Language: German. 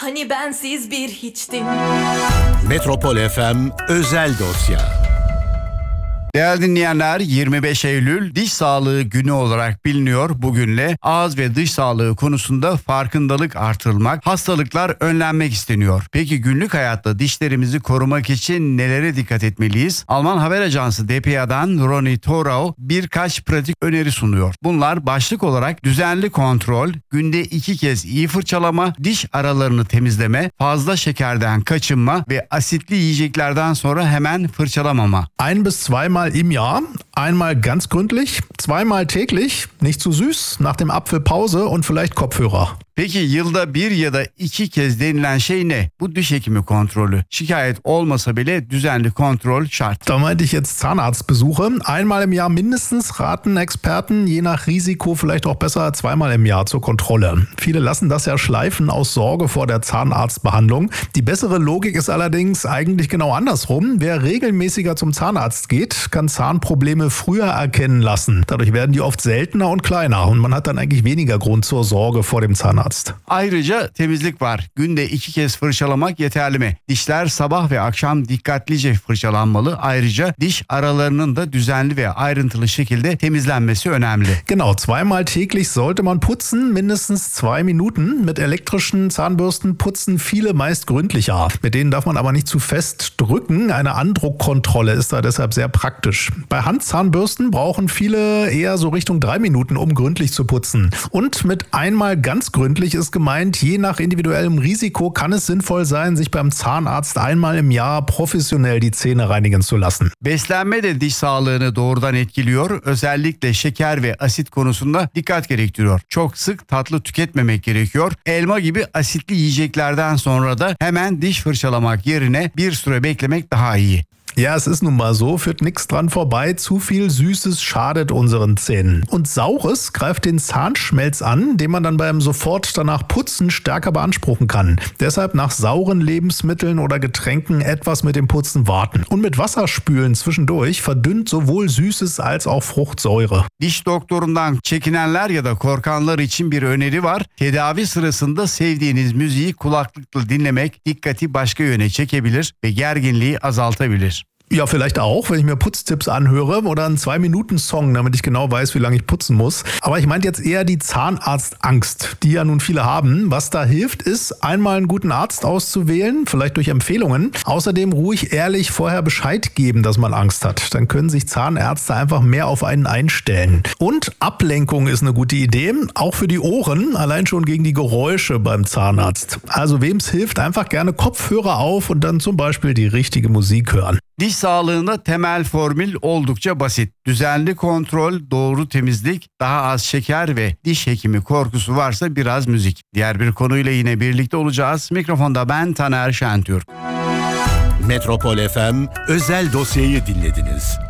Hani bensiz bir hiçtin. Metropol FM özel dosya. Değerli dinleyenler, 25 Eylül Diş Sağlığı Günü olarak biliniyor. Bugünle ağız ve diş sağlığı konusunda farkındalık artırılmak, hastalıklar önlenmek isteniyor. Peki günlük hayatta dişlerimizi korumak için nelere dikkat etmeliyiz? Alman haber ajansı dpa'dan Ronny Thorau birkaç pratik öneri sunuyor. Bunlar başlık olarak düzenli kontrol, günde 2 kez iyi fırçalama, diş aralarını temizleme, fazla şekerden kaçınma ve asitli yiyeceklerden sonra hemen fırçalamama. 1 bis 2 Mal im Jahr, einmal ganz gründlich, 2 Mal täglich, nicht zu süß, nach dem Apfel Pause und vielleicht Kopfhörer. Peki yılda 1 ya da 2 kez denilen şey ne? Bu diş hekimi kontrolü. Şikayet olmasa bile düzenli kontrol şart. Da meinte ich jetzt Zahnarztbesuche. Einmal im Jahr mindestens raten Experten, je nach Risiko vielleicht auch besser 2 Mal im Jahr zur Kontrolle. Viele lassen das ja schleifen aus Sorge vor der Zahnarztbehandlung. Die bessere Logik ist allerdings eigentlich genau andersrum. Wer regelmäßiger zum Zahnarzt geht, kann Zahnprobleme früher erkennen lassen. Dadurch werden die oft seltener und kleiner und man hat dann eigentlich weniger Grund zur Sorge vor dem Zahnarzt. Ayrıca temizlik var. Günde 2 kez fırçalamak yeterli mi? Dişler sabah ve akşam dikkatlice fırçalanmalı. Ayrıca diş aralarının da düzenli ve ayrıntılı şekilde temizlenmesi önemli. Genau, 2 Mal täglich sollte man putzen, mindestens 2 Minuten. Mit elektrischen Zahnbürsten putzen viele meist gründlicher. Mit denen darf man aber nicht zu fest drücken. Eine Andruckkontrolle ist da deshalb sehr praktisch. Bei Handzahnbürsten brauchen viele eher so Richtung 3 Minuten, um gründlich zu putzen. Und mit einmal ganz gründlich ist gemeint, je nach individuellem Risiko kann es sinnvoll sein, sich beim Zahnarzt einmal im Jahr professionell die Zähne reinigen zu lassen. Beslenme de diş sağlığını doğrudan etkiliyor. Özellikle şeker ve asit konusunda dikkat gerektiriyor. Çok sık tatlı tüketmemek gerekiyor. Elma gibi asitli yiyeceklerden sonra da hemen diş fırçalamak yerine bir süre beklemek daha iyi. Ja, es ist nun mal so, führt nichts dran vorbei. Zu viel Süßes schadet unseren Zähnen. Und Saures greift den Zahnschmelz an, den man dann beim sofort danach Putzen stärker beanspruchen kann. Deshalb nach sauren Lebensmitteln oder Getränken etwas mit dem Putzen warten. Und mit Wasser spülen zwischendurch verdünnt sowohl Süßes als auch Fruchtsäure. Diş doktorundan çekinenler ya da korkanlar için bir öneri var. Tedavi sırasında sevdiğiniz müziği kulaklıkla dinlemek dikkati başka yöne çekebilir ve gerginliği azaltabilir. Ja, vielleicht auch, wenn ich mir Putztipps anhöre oder einen 2-Minuten-Song, damit ich genau weiß, wie lange ich putzen muss. Aber ich meinte jetzt eher die Zahnarztangst, die ja nun viele haben. Was da hilft, ist, einmal einen guten Arzt auszuwählen, vielleicht durch Empfehlungen. Außerdem ruhig ehrlich vorher Bescheid geben, dass man Angst hat. Dann können sich Zahnärzte einfach mehr auf einen einstellen. Und Ablenkung ist eine gute Idee, auch für die Ohren, allein schon gegen die Geräusche beim Zahnarzt. Also wem's hilft, einfach gerne Kopfhörer auf und dann zum Beispiel die richtige Musik hören. Diş sağlığında temel formül oldukça basit. Düzenli kontrol, doğru temizlik, daha az şeker ve diş hekimi korkusu varsa biraz müzik. Diğer bir konuyla yine birlikte olacağız. Mikrofonda ben Taner Şentürk. Metropol FM özel dosyayı dinlediniz.